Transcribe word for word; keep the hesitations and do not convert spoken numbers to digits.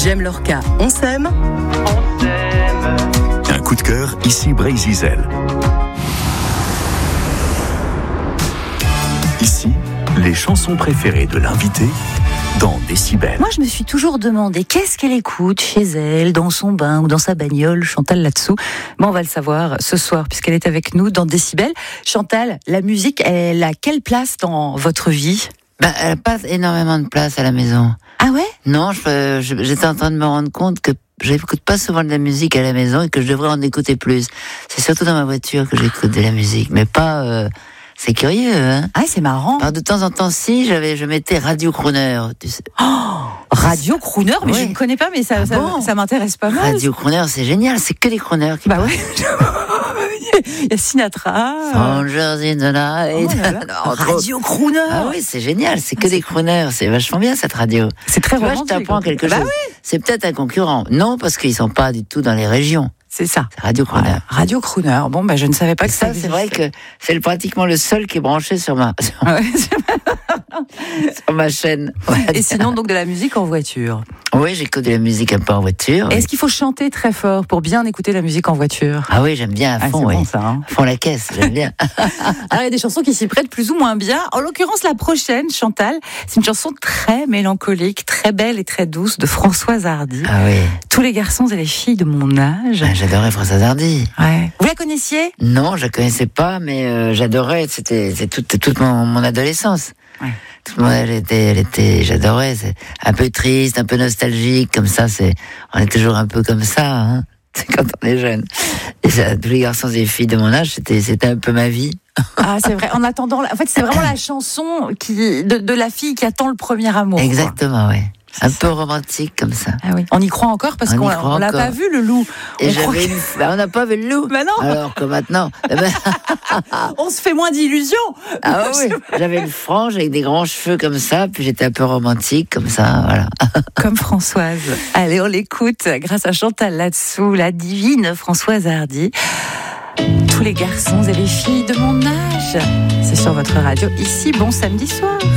J'aime Lorca, on s'aime. On s'aime. Un coup de cœur, ici Brésil. Ici, les chansons préférées de l'invité dans Décibel. Moi, je me suis toujours demandé qu'est-ce qu'elle écoute chez elle, dans son bain ou dans sa bagnole, Chantal là-dessous. Bon, on va le savoir ce soir, puisqu'elle est avec nous dans Décibel. Chantal, la musique, elle a quelle place dans votre vie ? Ben, elle n'a pas énormément de place à la maison. Ah ouais ? Non, je, je, j'étais en train de me rendre compte que j'écoute pas souvent de la musique à la maison et que je devrais en écouter plus. C'est surtout dans ma voiture que j'écoute de la musique, mais pas... Euh, c'est curieux, hein ? Ah, c'est marrant. Alors, de temps en temps, si, j'avais, je mettais Radio Crooner, tu sais. Oh, Radio Crooner, mais oui. Je ne connais pas, mais ça, Ah ça, bon ça m'intéresse pas mal. Radio Crooner, c'est génial, c'est que des crooners qui Bah parlent. ouais. Il y a Sinatra. Strangers in the night. Oh là là. Non, Radio Crooner. Ah oui, c'est génial, c'est que des crooners, c'est vachement bien cette radio. C'est très Tu vois, romantique. je t'apprends quelque Bah chose. oui. C'est peut-être un concurrent. Non, parce qu'ils sont pas du tout dans les régions. C'est ça. C'est Radio Crooner. Voilà. Radio Crooner. Bon, bah, je ne savais pas que ça Ça, c'est vrai que c'est le- pratiquement le seul qui est branché sur ma, sur, Ouais. sur ma chaîne. Et sinon, donc, de la musique en voiture. Oui, j'écoute de la musique un peu en voiture. Est-ce qu'il faut chanter très fort pour bien écouter la musique en voiture ? Ah oui, j'aime bien à Ah, fond, c'est oui. bon, ça, hein. À fond la caisse, j'aime bien. Alors, il y a des chansons qui s'y prêtent plus ou moins bien. En l'occurrence, la prochaine, Chantal, c'est une chanson très mélancolique, très belle et très douce de Françoise Hardy. Ah oui, Tous les garçons et les filles de mon âge. ah, j'adorais Françoise Hardy. Ouais. Vous la connaissiez ? Non, je la connaissais pas, mais euh, j'adorais. C'était, c'est toute, toute mon, mon adolescence. Ouais. Tout le monde, elle était, elle était, j'adorais. C'est un peu triste, un peu nostalgique, comme ça. C'est, on est toujours un peu comme ça, hein. C'est quand on est jeune. Et ça, tous les garçons et les filles de mon âge, c'était, c'était un peu ma vie. Ah, c'est vrai. En attendant, en fait, c'est vraiment la chanson qui, de, de la fille qui attend le premier amour. quoi. Exactement, oui. Un peu romantique comme ça. Ah oui. On y croit encore parce On y qu'on croit on l'a encore. pas vu, le loup. Et On croit j'avais une... bah, on n'a pas vu le loup. Bah non. Alors que maintenant, eh ben, On se fait moins d'illusions. ah oui, j'avais une frange avec des grands cheveux comme ça, puis j'étais un peu romantique comme ça, voilà. Comme Françoise. Allez, on l'écoute grâce à Chantal là-dessous, la divine Françoise Hardy. Tous les garçons et les filles de mon âge. C'est sur votre radio. Ici, bon samedi soir.